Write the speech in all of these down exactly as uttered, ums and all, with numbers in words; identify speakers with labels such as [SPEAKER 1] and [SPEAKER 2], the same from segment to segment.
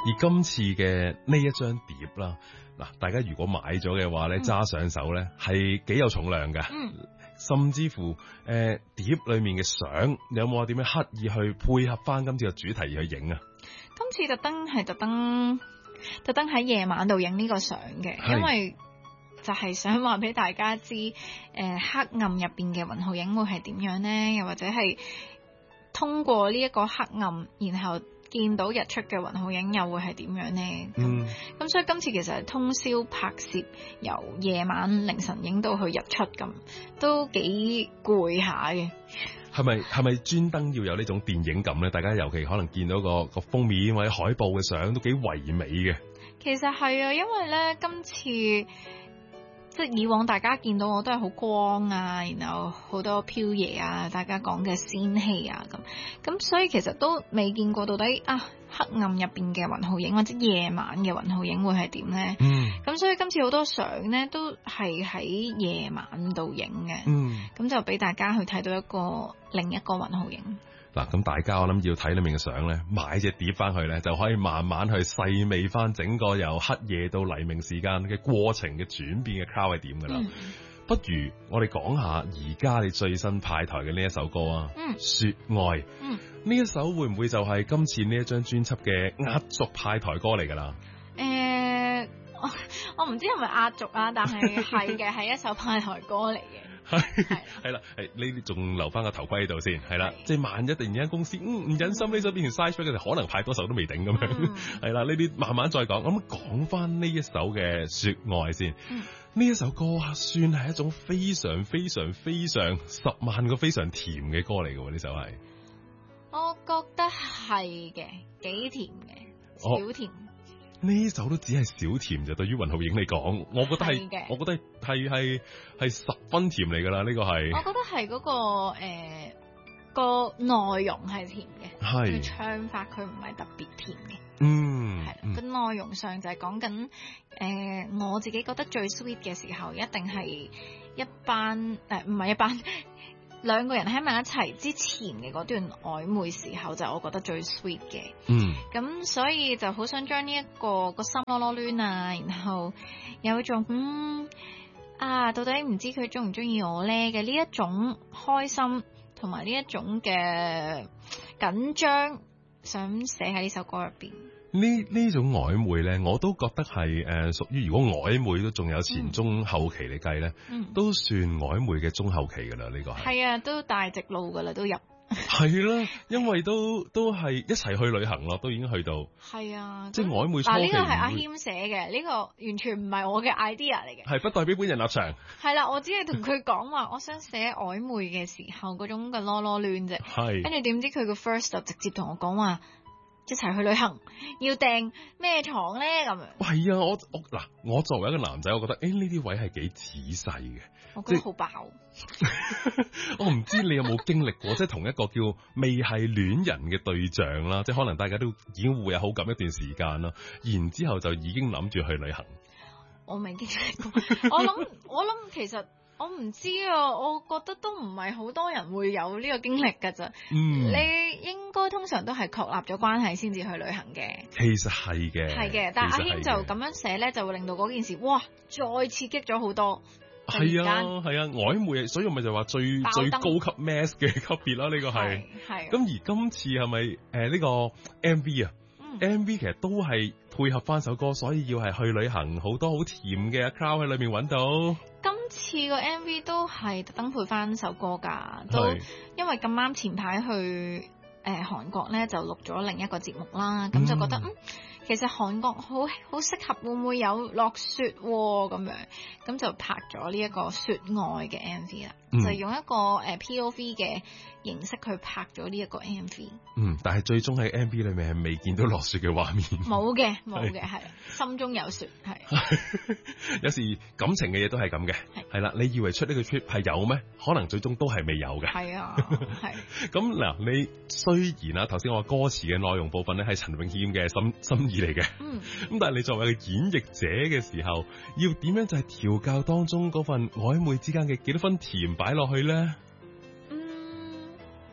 [SPEAKER 1] 而今次嘅呢一張碟啦，嗱，大家如果買咗嘅話咧，揸上手咧係幾有重量㗎。
[SPEAKER 2] 嗯，
[SPEAKER 1] 甚至乎誒、呃、碟裏面嘅相，你有冇話點樣刻意去配合翻今次嘅主題而去影啊？
[SPEAKER 2] 今次特登係特登特登喺夜晚度影呢個相嘅，因為就係想話俾大家知，誒、呃、黑暗入邊嘅雲浩影會係點樣呢？又或者係通過呢一個黑暗，然後見到日出嘅雲浩影又會係點樣呢？咁咁、嗯、所以今次其實係通宵拍攝，由夜晚凌晨影到去日出，咁都幾攰下嘅。
[SPEAKER 1] 係咪係咪專登要有呢種電影感咧？大家尤其可能見到個個封面或者海報嘅相都幾唯美嘅。
[SPEAKER 2] 其實係啊，因為咧今次。即係以往大家見到我都係好光啊，然後好多飄野啊，大家講嘅仙氣啊咁，咁所以其實都未見過到底啊黑暗入邊嘅雲浩影或者夜晚嘅雲浩影會係點呢？嗯，咁所以今次好多相呢都係喺夜晚度影嘅，嗯，咁就俾大家去睇到一個另一個雲浩影。
[SPEAKER 1] 嗱，咁大家我諗要睇裏面嘅相咧，買隻碟翻去咧，就可以慢慢去細味翻整個由黑夜到黎明時間嘅過程嘅轉變嘅 Cloud 係點噶啦。嗯、不如我哋講下而家你最新派台嘅呢一首歌啊，嗯、說愛，嗯，呢一首會唔會就係今次呢一張專輯嘅壓軸派台歌嚟噶啦？
[SPEAKER 2] 誒、呃，我我唔知係咪壓軸啊，但係係嘅，係一首派台歌嚟嘅。係
[SPEAKER 1] 係啦，係呢啲仲留翻個頭盔喺度先，係啦，即係萬一突然間公司嗯唔忍心呢首變成 side track 嘅，可能派多首都未頂咁樣，係啦、嗯，呢啲慢慢再講。咁講翻呢一首嘅說愛先，呢、嗯、一首歌算係一種非常非常非常十萬個非常甜嘅歌嚟嘅，呢首係，
[SPEAKER 2] 我覺得係嘅，幾甜嘅，小甜。
[SPEAKER 1] 呢首都只係小甜就對於雲浩影嚟講，我覺得係，的我覺得係係係十分甜嚟噶啦，呢、這個係。我覺得係嗰、那個誒、
[SPEAKER 2] 呃、個內容係甜嘅，係的唱法佢唔係特別甜嘅。嗯，係個內容上就係講緊誒我自己覺得最 sweet 嘅時候，一定係一班誒唔係一班。兩個人喺埋一齊之前嘅嗰段曖昧時候，就我覺得最 sweet 嘅。嗯，咁所以就好想將呢一個個心囉囉攣啊，然後有一種嗯啊，到底唔知佢中唔中意我咧嘅呢一種開心，同埋呢一種嘅緊張，想寫喺呢首歌入邊。
[SPEAKER 1] 呢呢種曖昧咧，我都覺得係誒屬於，如果曖昧都仲有前中後期嚟計咧，嗯、都算曖昧嘅中後期噶啦，呢、這個係。
[SPEAKER 2] 係啊，都大直路噶啦，都入。
[SPEAKER 1] 係啦，因為都都係一齊去旅行咯，都已經去到。係啊，即係曖昧初期。嗱，呢個係阿謙寫嘅，呢、這個完全唔係我嘅 idea 嚟嘅。係不代表本人立場。係啦，我只係同佢講話，我想寫曖昧嘅時候嗰種嘅囉囉攣啫。係。跟住點知佢個 first 就直接同我講話。一齊去旅行要訂咩床咧咁樣？係啊，我我嗱，我作為一個男仔，我覺得誒呢啲位係幾仔細嘅，我覺得好爆。我唔知你有冇經歷過，即係同一個叫未係戀人嘅對象啦，即係可能大家都已經互有好感一段時間啦，然之後就已經諗住去旅行。我未經歷過，我諗我諗其實。我唔知啊，我覺得都唔係好多人會有呢個經歷㗎咋。嗯，你應該通常都係確立咗關係先至去旅行嘅。其實係嘅，係嘅。但係阿謙就咁樣寫咧，就會令到嗰件事，哇，再刺激咗好多。係啊，係啊，曖昧，所以我咪就話最燈最高級 mass 嘅級別啦。呢、這個係係。咁而今次係咪誒呢個 M V 啊？嗯、M V 其實都係配合翻首歌，所以要係去旅行，好多好甜嘅 crowd 喺裏面揾到。今次個 M V 都係特登配翻首歌噶，都因為咁啱前排去誒韓、呃、國咧就錄咗另一個節目啦，咁、嗯、就覺得嗯其實韓國好好適合，會唔會有落雪咁、啊、樣，咁就拍咗呢一個雪愛嘅 M V 啦，嗯、就用一個誒、呃、P O V 嘅形式去拍咗呢一個 M V。嗯，但係最終喺 M V 裏面係未見到落雪嘅畫面。冇嘅，冇嘅，係心中有雪，係。有時感情嘅嘢都係咁嘅，係啦，你以為出呢個 trip 係有咩？可能最終都係未有嘅。係啊，係。咁嗱，你雖然啊，頭先我話歌詞嘅內容部分咧係陳詠謙嘅心心意嚟嘅，嗯，咁但係你作為個演繹者嘅時候，要點樣就係調教當中嗰份曖昧之間嘅幾多分甜擺落去咧？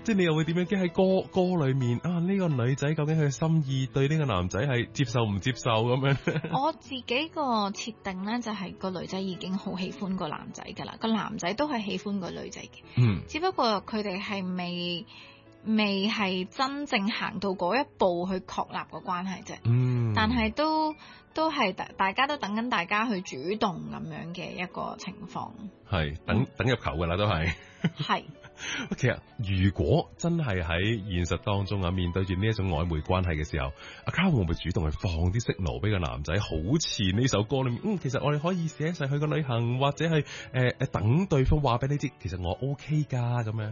[SPEAKER 1] 即係你又會點樣驚喺歌歌裏面啊？呢、這個女仔究竟佢嘅心意對呢個男仔係接受唔接受咁樣？
[SPEAKER 2] 我自己個設定咧就係、是、個女仔已經好喜歡個男仔噶啦，個男仔都係喜歡個女仔嘅。嗯，只不過佢哋係未未係真正行到嗰一步去確立個關係啫。嗯，但係都都係大大家都等緊大家去主動咁樣嘅一個情況。係等、嗯、等入球噶啦，都係。係。其實如果真係喺現實當中啊，面對住呢一種曖昧關係嘅時候，阿卡會唔會主動去放啲 signal 俾個男仔？好似呢首歌裏面，嗯，其實我哋可以試一齊去個旅行，或者係誒誒等對方話俾你知，其實我 OK 噶咁樣。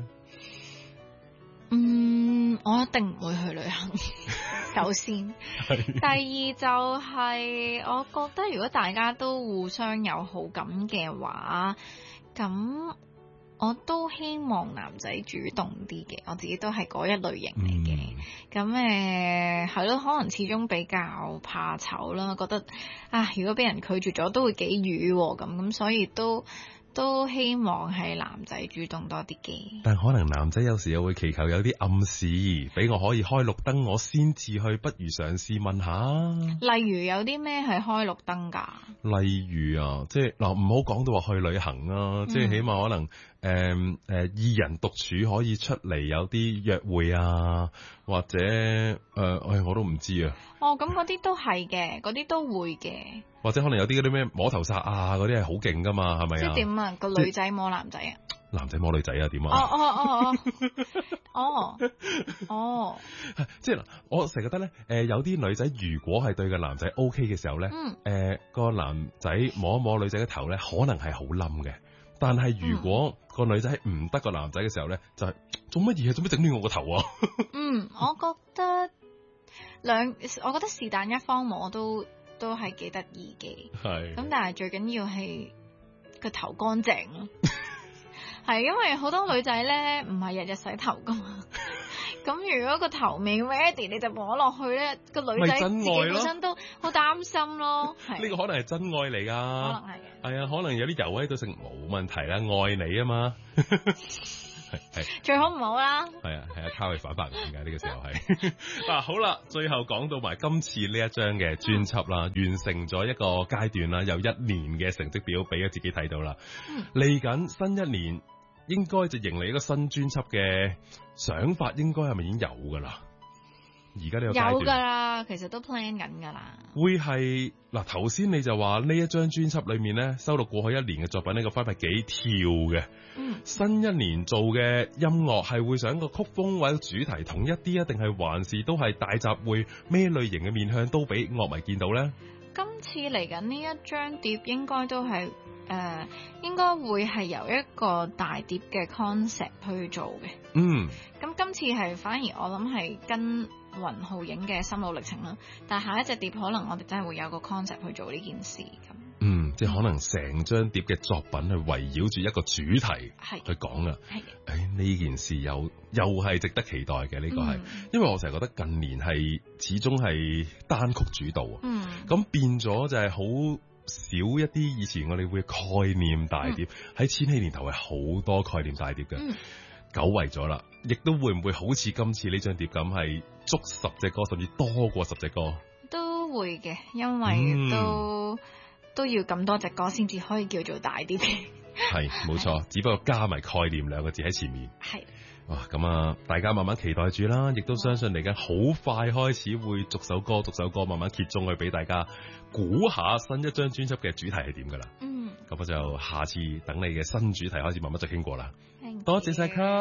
[SPEAKER 2] 嗯，我一定唔會去旅行。首先，第二就係、是、我覺得如果大家都互相有好感嘅話，咁。我都希望男仔主動啲嘅，我自己都係嗰一類型嚟嘅。咁誒係咯，可能始終比較怕醜啦，覺得啊，如果俾人拒絕咗都會幾瘀喎，咁咁所以都都希望係男仔主動多啲嘅。但可能男仔有時又會祈求有啲暗示，俾我可以開綠燈，我先至去，不如嘗試問下。例如有啲咩係開綠燈㗎？例如啊，即係嗱，唔好講到話去旅行啊，嗯、即係起碼可能。誒誒，二人獨處可以出嚟有啲約會啊，或者誒，哎，我都唔知啊。哦，咁嗰啲都係嘅，嗰啲都會嘅。或者可能有啲嗰啲咩摸頭殺啊，嗰啲係好勁噶嘛，係咪啊？即係點啊？個女仔摸男仔啊？男仔摸女仔啊？點啊？哦哦哦哦哦哦。即係嗱，我成日覺得咧，誒，有啲女仔如果係對個男仔 OK 嘅時候咧，嗯，誒，個男仔摸一摸女仔嘅頭咧，可能係好冧嘅。但係如果個女仔唔得個男仔嘅時候咧，就係做乜嘢？做乜整亂我個頭啊？嗯，我覺得兩，我覺得是但一方摸都都係幾得意嘅。係。咁但係最緊要係個頭乾淨咯。係因為好多女仔咧唔係日日洗頭噶嘛。咁如果個頭未 ready，你就摸落去咧，個女仔自己本身都好擔心咯。呢個可能係真愛嚟噶，可能係嘅。係啊，可能有啲油喺度食冇問題啦，愛你啊嘛。係係最好唔好啦。係啊係啊，卡佢反白眼嘅呢個時候係。嗱好啦，最後講到埋今次呢一張嘅專輯啦，嗯、完成咗一個階段啦，有一年嘅成績表俾咗自己睇到啦。嚟緊、嗯、新一年。應該就迎嚟一個新專輯嘅想法，應該係咪已經有噶啦？而家呢個階段有噶啦，其實都 plan 緊噶啦。會係嗱，頭先你就話呢一張專輯裏面咧，收錄過去一年嘅作品，呢個分係幾跳嘅。嗯，新一年做嘅音樂係會想個曲風或者主題統一啲啊，定係還是都係大集會咩類型嘅面向都俾樂迷見到咧？今次嚟緊呢一張碟應該都係。誒、呃，應該會係由一個大碟嘅 concept 去做嘅。嗯，咁今次係反而我諗係跟雲浩影嘅心路歷程啦。但係下一隻碟可能我哋真係會有個 concept 去做呢件事咁。嗯，即係可能成張碟嘅作品係圍繞住一個主題去講啊。係，誒呢件事又又係值得期待嘅呢、這個係，嗯、因為我成日覺得近年係始終係單曲主導啊。嗯，咁變咗就係好。少一啲以前我哋會概念大碟，喺、嗯、千禧年頭係好多概念大碟嘅，嗯、久違咗啦，亦都會唔會好似今次呢張碟咁係足十隻歌，甚至多過十隻歌？都會嘅，因為都、嗯、都要咁多隻歌先至可以叫做大碟。係冇錯，是只不過加埋概念兩個字喺前面。係。哇，咁啊，大家慢慢期待住啦，亦都相信嚟緊好快開始會逐首歌逐首歌慢慢揭盅去俾大家估下新一張專輯嘅主題係點噶啦。嗯，咁我就下次等你嘅新主題開始慢慢再傾過啦。多謝晒卡。